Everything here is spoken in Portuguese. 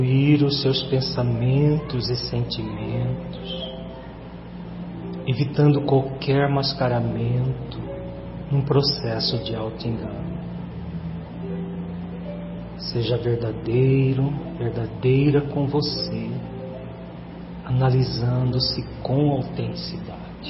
Ir os seus pensamentos e sentimentos, evitando qualquer mascaramento num processo de auto-engano. Seja verdadeiro, verdadeira com você, analisando-se com autenticidade.